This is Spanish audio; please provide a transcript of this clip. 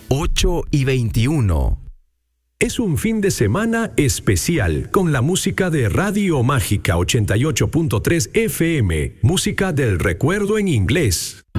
8:21. Es un fin de semana especial con la música de Radio Mágica 88.3 FM, música del recuerdo en inglés.